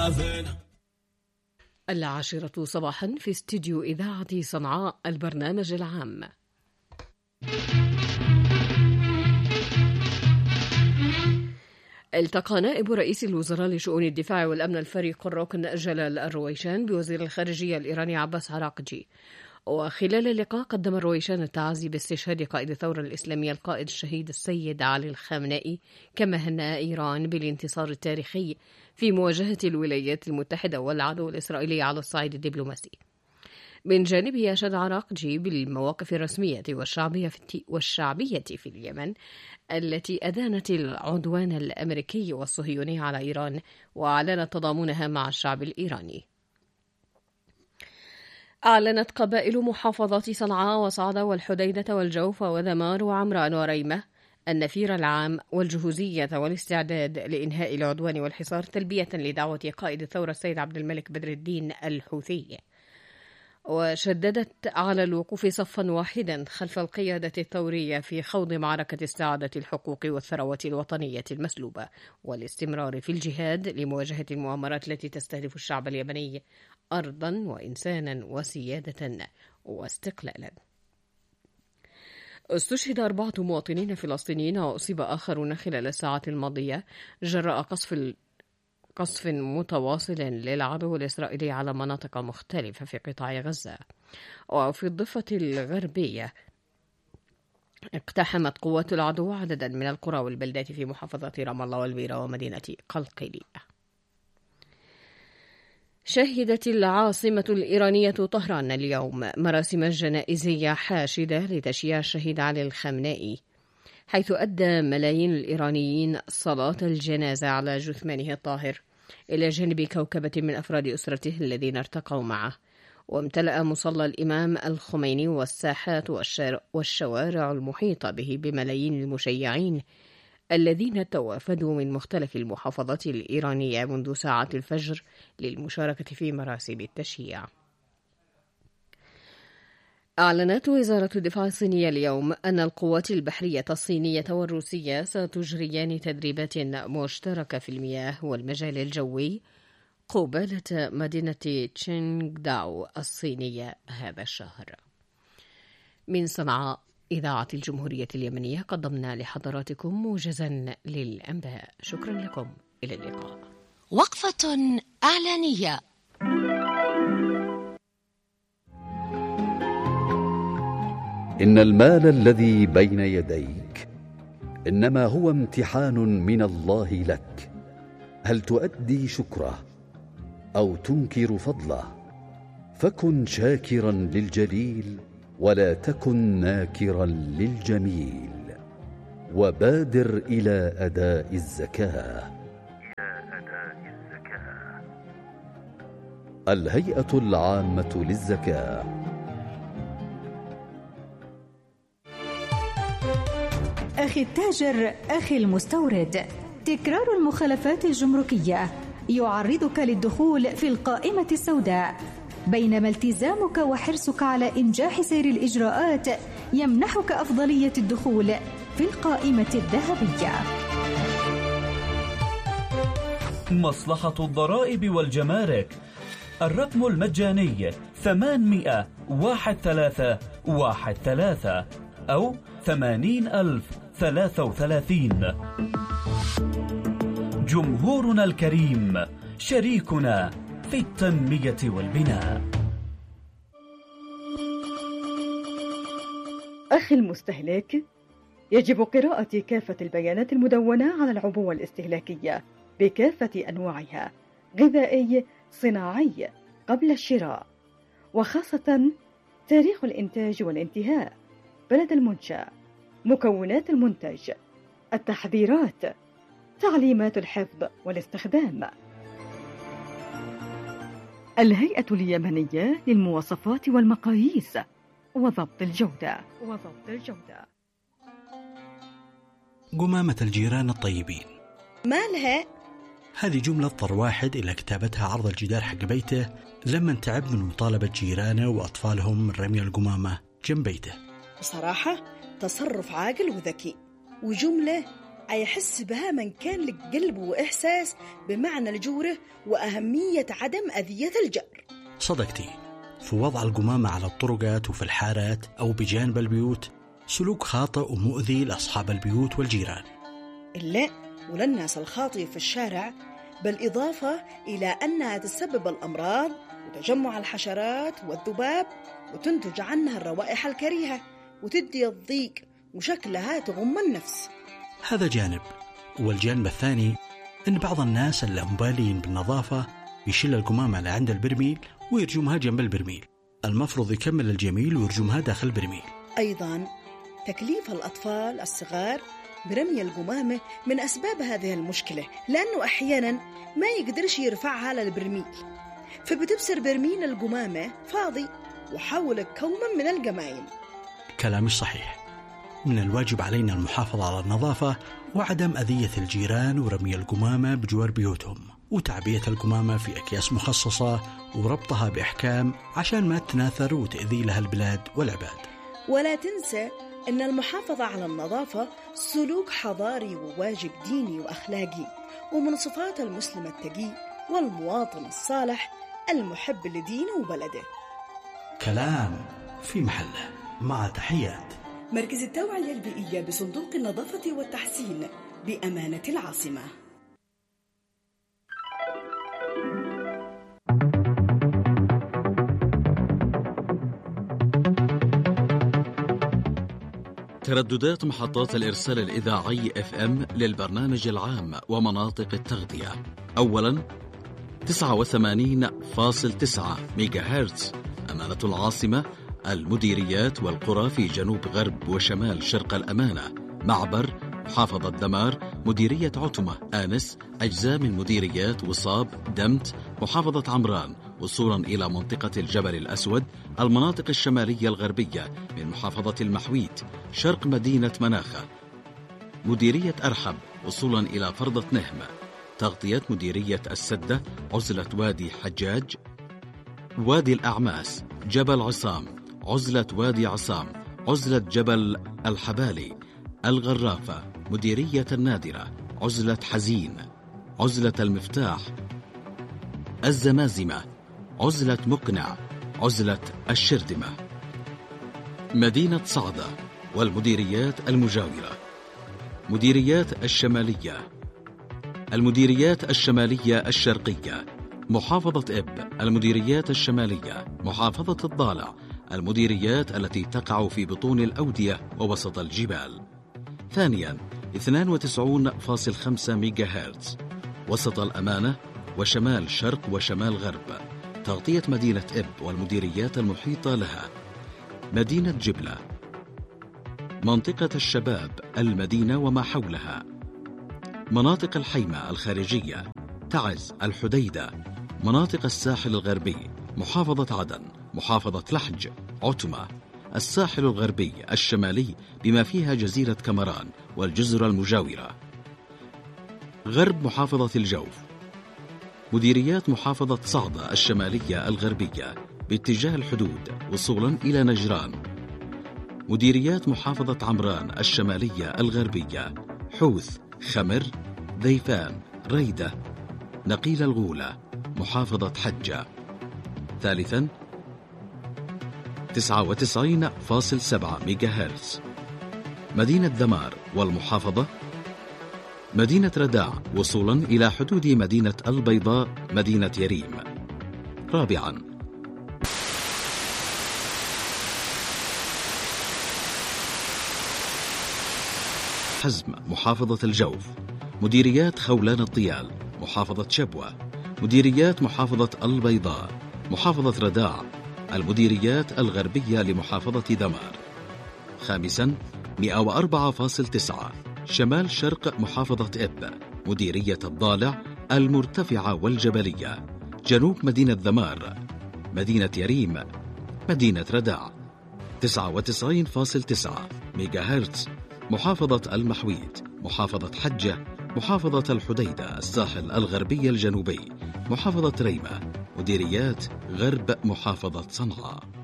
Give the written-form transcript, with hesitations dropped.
10 صباحا في استديو إذاعة صنعاء البرنامج العام. التقى نائب رئيس الوزراء لشؤون الدفاع والأمن الفريق الركن جلال الرويشان بوزير الخارجية الإيراني عباس عراقجي. وخلال اللقاء قدم الرويشان التعازي باستشهاد قائد الثورة الإسلامية القائد الشهيد السيد علي الخامنئي، كما هنأ إيران بالانتصار التاريخي في مواجهة الولايات المتحدة والعدو الإسرائيلي على الصعيد الدبلوماسي. من جانبه أشاد عراقجي بالمواقف الرسمية والشعبية في اليمن التي أدانت العدوان الأمريكي والصهيوني على إيران وأعلنت تضامنها مع الشعب الإيراني. أعلنت قبائل محافظات صنعاء وصعدة والحديدة والجوف وذمار وعمران وريمة النفير العام والجهوزية والاستعداد لإنهاء العدوان والحصار تلبية لدعوة قائد الثورة السيد عبد الملك بدر الدين الحوثي. وشددت على الوقوف صفا واحدا خلف القيادة الثورية في خوض معركة استعادة الحقوق والثروات الوطنية المسلوبة والاستمرار في الجهاد لمواجهة المؤامرات التي تستهدف الشعب اليمني أرضا وإنسانا وسيادة واستقلالا. استشهد 4 مواطنين فلسطينيين وأصيب آخرون خلال الساعات الماضية جراء قصف متواصل للعدو الإسرائيلي على مناطق مختلفة في قطاع غزة. وفي الضفة الغربية اقتحمت قوات العدو عددا من القرى والبلدات في محافظات رام الله والبيرة ومدينة قلقيلية. شهدت العاصمة الإيرانية طهران اليوم مراسم جنائزية حاشدة لتشييع الشهيد علي الخامنئي، حيث أدى ملايين الإيرانيين صلاة الجنازة على جثمانه الطاهر إلى جانب كوكبة من أفراد أسرته الذين ارتقوا معه. وامتلأ مصلى الإمام الخميني والساحات والشوارع المحيطة به بملايين المشيعين الذين توافدوا من مختلف المحافظات الإيرانية منذ ساعات الفجر للمشاركة في مراسم التشييع. أعلنت وزارة الدفاع الصينية اليوم أن القوات البحرية الصينية والروسية ستجريان تدريبات مشتركة في المياه والمجال الجوي قبالة مدينة تشينغداو الصينية هذا الشهر. من صنعاء إذاعة الجمهورية اليمنية قدمنا لحضراتكم موجزا للأنباء. شكرا لكم، إلى اللقاء. وقفة إعلانية. إن المال الذي بين يديك إنما هو امتحان من الله لك، هل تؤدي شكره أو تنكر فضله؟ فكن شاكرا للجليل ولا تكن ناكرا للجميل، وبادر إلى أداء الزكاة. الهيئة العامة للزكاة. أخي التاجر، أخي المستورد، تكرار المخالفات الجمركية يعرضك للدخول في القائمة السوداء، بينما التزامك وحرصك على إنجاح سير الإجراءات يمنحك أفضلية الدخول في القائمة الذهبية. مصلحة الضرائب والجمارك، الرقم المجاني 800-1313 أو 80,033. جمهورنا الكريم شريكنا في التنمية والبناء. أخي المستهلك، يجب قراءة كافة البيانات المدونة على العبوة الاستهلاكية بكافة أنواعها، غذائي، صناعي، قبل الشراء، وخاصة تاريخ الإنتاج والانتهاء، بلد المنشأ، مكونات المنتج، التحذيرات، تعليمات الحفظ والاستخدام. الهيئة اليمنية للمواصفات والمقاييس وضبط الجودة. قمامة الجيران الطيبين، مالها؟ هذه جملة اضطر واحد إلى كتابتها عرض الجدار حق بيته لما تعب من مطالبة جيرانه وأطفالهم من رمي القمامة جنب بيته. بصراحة تصرف عاقل وذكي، وجملة يحس بها من كان لك قلب وإحساس بمعنى الجورة وأهمية عدم أذية الجار. صدقتي، في وضع القمامة على الطرقات وفي الحارات أو بجانب البيوت سلوك خاطئ ومؤذي لأصحاب البيوت والجيران. لا، وللناس الخاطئة في الشارع، بالإضافة إلى أنها تسبب الأمراض وتجمع الحشرات والذباب، وتنتج عنها الروائح الكريهة وتدي الضيق وشكلها تغم النفس. هذا جانب. والجانب الثاني أن بعض الناس اللامبالين بالنظافة يشيل القمامة لعند البرميل ويرجمها جنب البرميل. المفروض يكمل الجميل ويرجمها داخل البرميل. أيضا تكليف الأطفال الصغار برمي القمامة من أسباب هذه المشكلة، لأنه أحيانا ما يقدرش يرفعها للبرميل، فبتبصر برميل القمامة فاضي وحولك كوما من القمايم. كلامي صحيح. من الواجب علينا المحافظة على النظافة وعدم أذية الجيران ورمي القمامة بجوار بيوتهم، وتعبئة القمامة في أكياس مخصصة وربطها بإحكام عشان ما تناثر وتأذي لها البلاد والعباد. ولا تنسى أن المحافظة على النظافة سلوك حضاري وواجب ديني وأخلاقي، ومن صفات المسلم التقي والمواطن الصالح المحب لدينه وبلده. كلام في محله. مع تحيات مركز التوعية البيئية بصندوق النظافة والتحسين بأمانة العاصمة. ترددات محطات الإرسال الإذاعي FM للبرنامج العام ومناطق التغذية. أولا 89.9 ميجا هرتز أمانة العاصمة، المديريات والقرى في جنوب غرب وشمال شرق الأمانة، معبر، محافظة دمار، مديرية عتمة، آنس، أجزاء من مديريات وصاب، دمت، محافظة عمران، وصولا إلى منطقة الجبل الأسود، المناطق الشمالية الغربية من محافظة المحويت، شرق مدينة مناخة، مديرية أرحب، وصولا إلى فرضة نهم، تغطية مديرية السدة، عزلة وادي حجاج، وادي الأعماس، جبل عصام، عزلة وادي عصام، عزلة جبل الحبالي، الغرافة، مديرية النادرة، عزلة حزين، عزلة المفتاح، الزمازمة، عزلة مقنع، عزلة الشردمة، مدينة صعدة والمديريات المجاورة، مديريات الشمالية، المديريات الشمالية الشرقية، محافظة إب، المديريات الشمالية، محافظة الضالع، المديريات التي تقع في بطون الأودية ووسط الجبال. ثانيا 92.5 ميجا هرتز وسط الأمانة وشمال شرق وشمال غرب، تغطية مدينة إب والمديريات المحيطة لها، مدينة جبلة، منطقة الشباب، المدينة وما حولها، مناطق الحيمة الخارجية، تعز، الحديدة، مناطق الساحل الغربي، محافظة عدن، محافظة لحج، عتمة، الساحل الغربي الشمالي بما فيها جزيرة كمران والجزر المجاورة، غرب محافظة الجوف، مديريات محافظة صعدة الشمالية الغربية باتجاه الحدود وصولا إلى نجران، مديريات محافظة عمران الشمالية الغربية، حوث، خمر، ذيفان، ريدة، نقيل الغولة، محافظة حجة. ثالثا 99.7 ميجا هرتز مدينة دمار والمحافظة، مدينة رداع وصولا إلى حدود مدينة البيضاء، مدينة يريم. رابعا حزم، محافظة الجوف، مديريات خولان الطيال، محافظة شبوة، مديريات محافظة البيضاء، محافظة رداع، المديريات الغربية لمحافظة دمار. خامسا 104.9 شمال شرق محافظة إب، مديرية الضالع، المرتفعة والجبلية، جنوب مدينة دمار، مدينة يريم، مدينة رداع. 99.9 ميجا هرتز محافظة المحويت، محافظة حجة، محافظة الحديدة، الساحل الغربي الجنوبي، محافظة ريمة، مديريات غرب محافظة صنعاء.